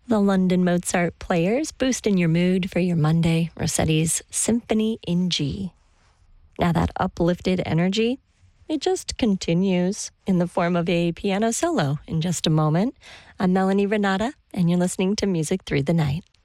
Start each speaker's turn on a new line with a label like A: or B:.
A: The London Mozart Players boosting your mood for your Monday, Rossetti's Symphony in G. Now that uplifted energy, it just continues in the form of a piano solo in just a moment. I'm Melanie Renata, and you're listening to Music Through the Night.